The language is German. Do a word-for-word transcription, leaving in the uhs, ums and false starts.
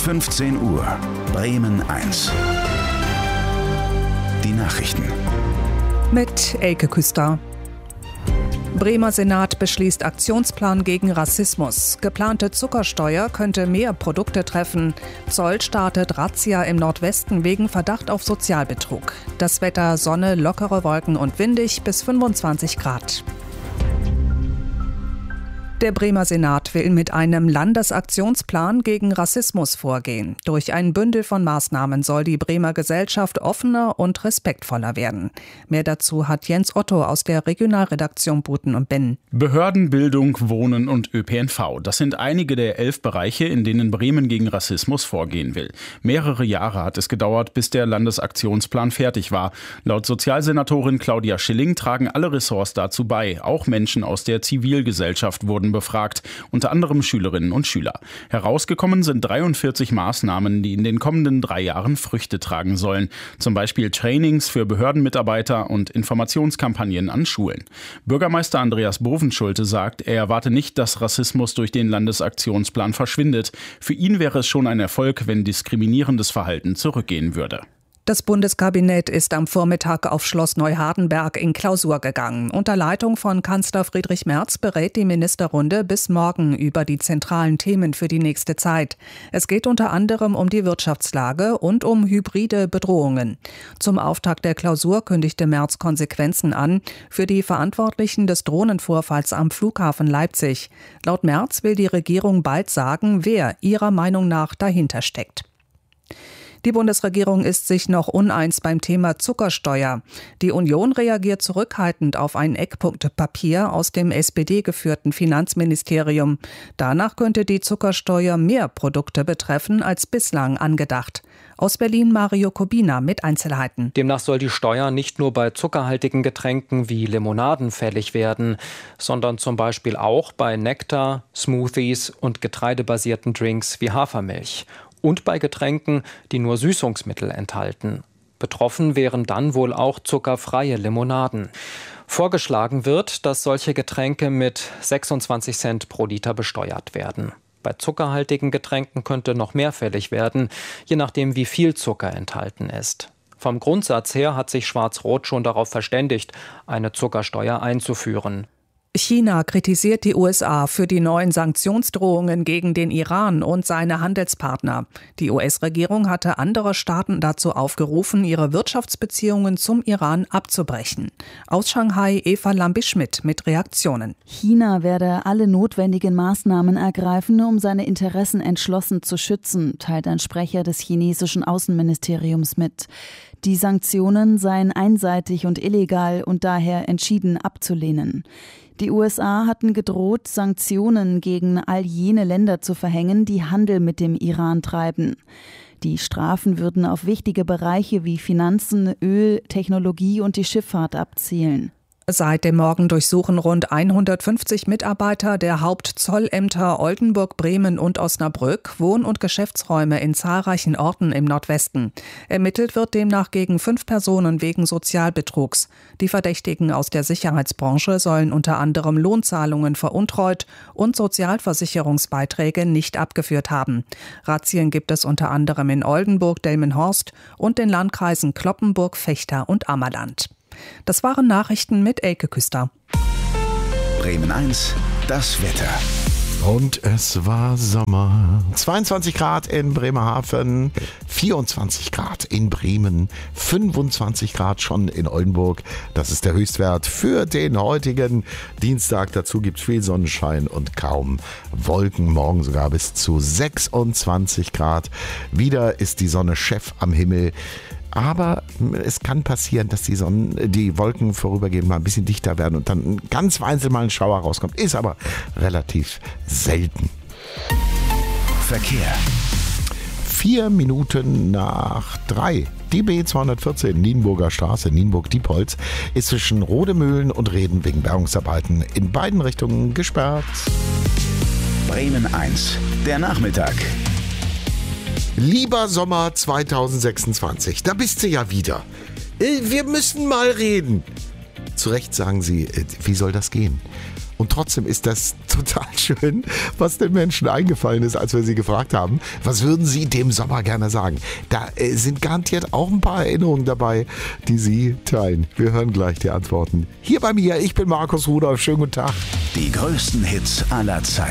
fünfzehn Uhr, Bremen eins. Die Nachrichten. Mit Elke Küster. Bremer Senat beschließt Aktionsplan gegen Rassismus. Geplante Zuckersteuer könnte mehr Produkte treffen. Zoll startet Razzia im Nordwesten wegen Verdacht auf Sozialbetrug. Das Wetter: Sonne, lockere Wolken und windig bis fünfundzwanzig Grad. Der Bremer Senat will mit einem Landesaktionsplan gegen Rassismus vorgehen. Durch ein Bündel von Maßnahmen soll die Bremer Gesellschaft offener und respektvoller werden. Mehr dazu hat Jens Otto aus der Regionalredaktion Buten und Benn. Behörden, Bildung, Wohnen und Ö P N V. Das sind einige der elf Bereiche, in denen Bremen gegen Rassismus vorgehen will. Mehrere Jahre hat es gedauert, bis der Landesaktionsplan fertig war. Laut Sozialsenatorin Claudia Schilling tragen alle Ressorts dazu bei. Auch Menschen aus der Zivilgesellschaft wurden befragt, unter anderem Schülerinnen und Schüler. Herausgekommen sind dreiundvierzig Maßnahmen, die in den kommenden drei Jahren Früchte tragen sollen. Zum Beispiel Trainings für Behördenmitarbeiter und Informationskampagnen an Schulen. Bürgermeister Andreas Bovenschulte sagt, er erwarte nicht, dass Rassismus durch den Landesaktionsplan verschwindet. Für ihn wäre es schon ein Erfolg, wenn diskriminierendes Verhalten zurückgehen würde. Das Bundeskabinett ist am Vormittag auf Schloss Neuhardenberg in Klausur gegangen. Unter Leitung von Kanzler Friedrich Merz berät die Ministerrunde bis morgen über die zentralen Themen für die nächste Zeit. Es geht unter anderem um die Wirtschaftslage und um hybride Bedrohungen. Zum Auftakt der Klausur kündigte Merz Konsequenzen an für die Verantwortlichen des Drohnenvorfalls am Flughafen Leipzig. Laut Merz will die Regierung bald sagen, wer ihrer Meinung nach dahinter steckt. Die Bundesregierung ist sich noch uneins beim Thema Zuckersteuer. Die Union reagiert zurückhaltend auf ein Eckpunktepapier aus dem S P D-geführten Finanzministerium. Danach könnte die Zuckersteuer mehr Produkte betreffen als bislang angedacht. Aus Berlin Mario Kobina mit Einzelheiten. Demnach soll die Steuer nicht nur bei zuckerhaltigen Getränken wie Limonaden fällig werden, sondern zum Beispiel auch bei Nektar, Smoothies und getreidebasierten Drinks wie Hafermilch. Und bei Getränken, die nur Süßungsmittel enthalten. Betroffen wären dann wohl auch zuckerfreie Limonaden. Vorgeschlagen wird, dass solche Getränke mit sechsundzwanzig Cent pro Liter besteuert werden. Bei zuckerhaltigen Getränken könnte noch mehr fällig werden, je nachdem wie viel Zucker enthalten ist. Vom Grundsatz her hat sich Schwarz-Rot schon darauf verständigt, eine Zuckersteuer einzuführen. China kritisiert die U S A für die neuen Sanktionsdrohungen gegen den Iran und seine Handelspartner. Die U S-Regierung hatte andere Staaten dazu aufgerufen, ihre Wirtschaftsbeziehungen zum Iran abzubrechen. Aus Shanghai Eva Lambi-Schmidt mit Reaktionen. China werde alle notwendigen Maßnahmen ergreifen, um seine Interessen entschlossen zu schützen, teilt ein Sprecher des chinesischen Außenministeriums mit. Die Sanktionen seien einseitig und illegal und daher entschieden abzulehnen. Die U S A hatten gedroht, Sanktionen gegen all jene Länder zu verhängen, die Handel mit dem Iran treiben. Die Strafen würden auf wichtige Bereiche wie Finanzen, Öl, Technologie und die Schifffahrt abzielen. Seit dem Morgen durchsuchen rund hundertfünfzig Mitarbeiter der Hauptzollämter Oldenburg, Bremen und Osnabrück Wohn- und Geschäftsräume in zahlreichen Orten im Nordwesten. Ermittelt wird demnach gegen fünf Personen wegen Sozialbetrugs. Die Verdächtigen aus der Sicherheitsbranche sollen unter anderem Lohnzahlungen veruntreut und Sozialversicherungsbeiträge nicht abgeführt haben. Razzien gibt es unter anderem in Oldenburg, Delmenhorst und den Landkreisen Cloppenburg, Vechta und Ammerland. Das waren Nachrichten mit Elke Küster. Bremen eins, das Wetter. Und es war Sommer. zweiundzwanzig Grad in Bremerhaven, vierundzwanzig Grad in Bremen, fünfundzwanzig Grad schon in Oldenburg. Das ist der Höchstwert für den heutigen Dienstag. Dazu gibt es viel Sonnenschein und kaum Wolken. Morgen sogar bis zu sechsundzwanzig Grad. Wieder ist die Sonne Chef am Himmel. Aber es kann passieren, dass die Sonne, die Wolken vorübergehend mal ein bisschen dichter werden und dann ganz vereinzelt mal ein Schauer rauskommt. Ist aber relativ selten. Verkehr. Vier Minuten nach drei. Die B zweihundertvierzehn Nienburger Straße, Nienburg-Diepholz, ist zwischen Rodemühlen und Reden wegen Bergungsarbeiten in beiden Richtungen gesperrt. Bremen eins, der Nachmittag. Lieber Sommer zweitausendsechsundzwanzig, da bist du ja wieder. Wir müssen mal reden. Zu Recht sagen Sie, wie soll das gehen? Und trotzdem ist das total schön, was den Menschen eingefallen ist, als wir sie gefragt haben, was würden sie dem Sommer gerne sagen? Da äh, sind garantiert auch ein paar Erinnerungen dabei, die sie teilen. Wir hören gleich die Antworten. Hier bei mir, ich bin Markus Rudolph. Schönen guten Tag. Die größten Hits aller Zeiten.